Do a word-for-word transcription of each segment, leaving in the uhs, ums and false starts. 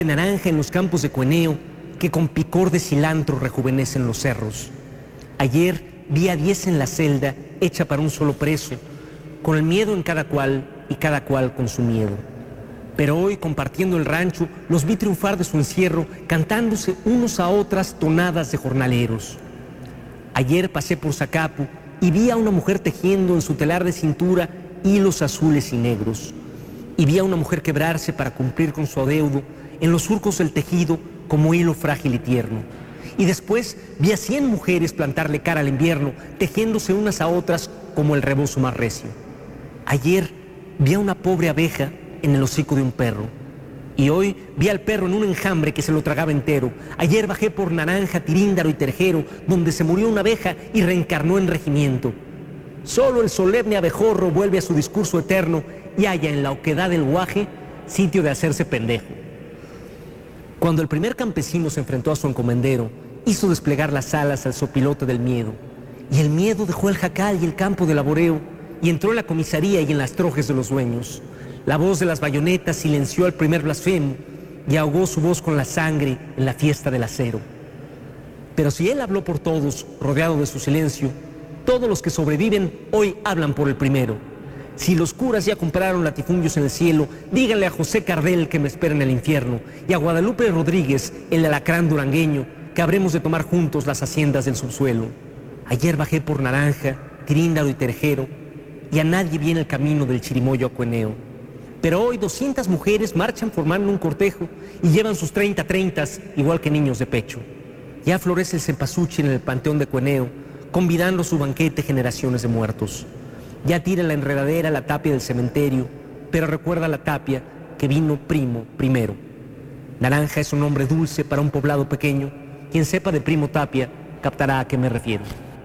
Naranja en los campos de Cueneo, que con picor de cilantro rejuvenecen los cerros. Ayer vi a diez en la celda, hecha para un solo preso, con el miedo en cada cual y cada cual con su miedo. Pero hoy, compartiendo el rancho, los vi triunfar de su encierro, cantándose unos a otras tonadas de jornaleros. Ayer pasé por Zacapu y vi a una mujer tejiendo en su telar de cintura hilos azules y negros. Y vi a una mujer quebrarse para cumplir con su adeudo en los surcos del tejido como hilo frágil y tierno. Y después vi a cien mujeres plantarle cara al invierno, tejiéndose unas a otras como el rebozo más recio. Ayer vi a una pobre abeja en el hocico de un perro. Y hoy vi al perro en un enjambre que se lo tragaba entero. Ayer bajé por Naranja, Tiríndaro y Terjero, donde se murió una abeja y reencarnó en regimiento. Solo el solemne abejorro vuelve a su discurso eterno y halla en la oquedad del guaje sitio de hacerse pendejo. Cuando el primer campesino se enfrentó a su encomendero, hizo desplegar las alas al sopilote del miedo. Y el miedo dejó el jacal y el campo de laboreo, y entró en la comisaría y en las trojes de los dueños. La voz de las bayonetas silenció al primer blasfemo y ahogó su voz con la sangre en la fiesta del acero. Pero si él habló por todos, rodeado de su silencio, todos los que sobreviven hoy hablan por el primero. Si los curas ya compraron latifundios en el cielo, díganle a José Cardel que me espera en el infierno, y a Guadalupe Rodríguez, el alacrán durangueño, que habremos de tomar juntos las haciendas del subsuelo. Ayer bajé por Naranja, Tiríndaro y Terjero, y a nadie viene el camino del Chirimoyo a Cueneo. Pero hoy doscientas mujeres marchan formando un cortejo y llevan sus treinta treintas, igual que niños de pecho. Ya florece el cempasúchil en el panteón de Cueneo, convidando a su banquete generaciones de muertos. Ya tira la enredadera la tapia del cementerio, pero recuerda la tapia que vino primo primero. Naranja es un nombre dulce para un poblado pequeño. Quien sepa de Primo Tapia captará a qué me refiero.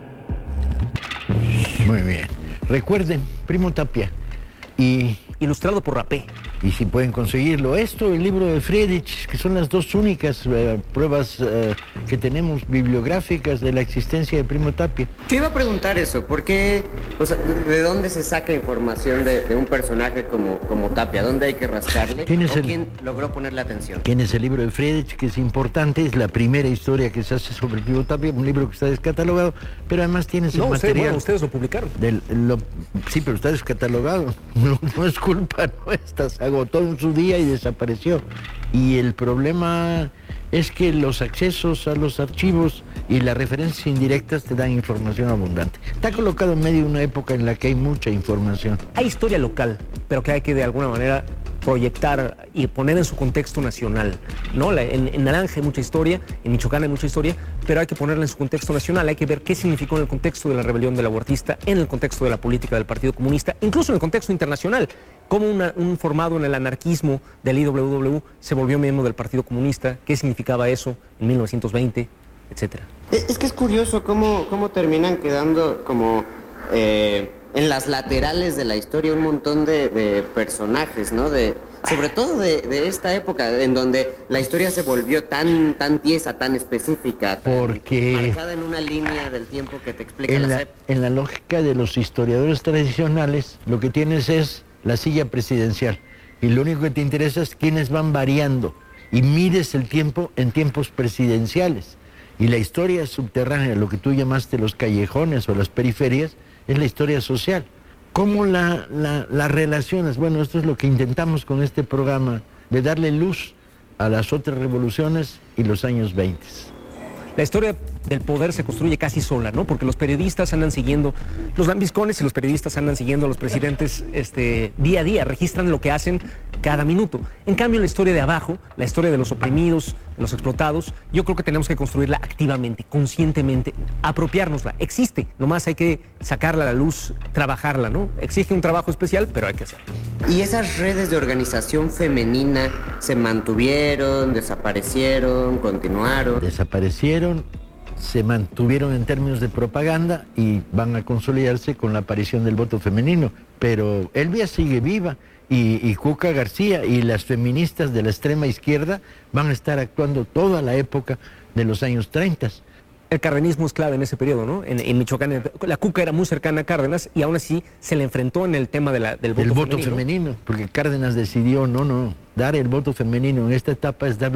Muy bien. Recuerden, Primo Tapia. Y... ilustrado por Rapé. Y si pueden conseguirlo, esto, el libro de Friedrich, que son las dos únicas eh, pruebas eh, que tenemos bibliográficas de la existencia de Primo Tapia. Te iba a preguntar eso, ¿por qué, o sea, de dónde se saca información de, de un personaje como, como Tapia? ¿Dónde hay que rascarle? ¿O el, quién logró ponerle atención? Tienes el libro de Friedrich, que es importante, es la primera historia que se hace sobre Primo Tapia, un libro que está descatalogado, pero además tienes el no, material... Usted, bueno, ustedes lo publicaron. Del, lo, sí, pero está descatalogado, no, no es culpa nuestra, se agotó en su día y desapareció. Y el problema es que los accesos a los archivos y las referencias indirectas te dan información abundante. Está colocado en medio de una época en la que hay mucha información. Hay historia local, pero que hay que de alguna manera proyectar y poner en su contexto nacional, ¿no? La, en, en Naranja hay mucha historia, en Michoacán hay mucha historia, pero hay que ponerla en su contexto nacional, hay que ver qué significó en el contexto de la rebelión del abortista, en el contexto de la política del Partido Comunista, incluso en el contexto internacional, cómo una, un formado en el anarquismo del I W W se volvió miembro del Partido Comunista, qué significaba eso en mil novecientos veinte, etcétera. Es que es curioso cómo, cómo terminan quedando como... Eh... en las laterales de la historia un montón de, de personajes, ¿no? De, sobre todo de, de esta época en donde la historia se volvió tan, tan tiesa, tan específica, tan porque marcada en una línea del tiempo que te explica en la la, en la lógica de los historiadores tradicionales, lo que tienes es la silla presidencial y lo único que te interesa es quiénes van variando y mides el tiempo en tiempos presidenciales. Y la historia subterránea, lo que tú llamaste los callejones o las periferias, es la historia social. ¿Cómo la, la, la relacionas? Bueno, esto es lo que intentamos con este programa, de darle luz a las otras revoluciones y los años veinte. La historia del poder se construye casi sola, ¿no? Porque los periodistas andan siguiendo, los lambiscones y los periodistas andan siguiendo a los presidentes este, día a día, registran lo que hacen cada minuto. En cambio, la historia de abajo, la historia de los oprimidos, de los explotados, yo creo que tenemos que construirla activamente, conscientemente, apropiárnosla. Existe, nomás hay que sacarla a la luz, trabajarla, ¿no? Exige un trabajo especial, pero hay que hacerlo. ¿Y esas redes de organización femenina se mantuvieron, desaparecieron, continuaron? Desaparecieron, se mantuvieron en términos de propaganda y van a consolidarse con la aparición del voto femenino. Pero Elvia sigue viva y, y Cuca García y las feministas de la extrema izquierda van a estar actuando toda la época de los años treinta. El cardenismo es clave en ese periodo, ¿no? En, en Michoacán, la Cuca era muy cercana a Cárdenas y aún así se le enfrentó en el tema de la, del voto el femenino. voto femenino, porque Cárdenas decidió, no, no, dar el voto femenino en esta etapa es dar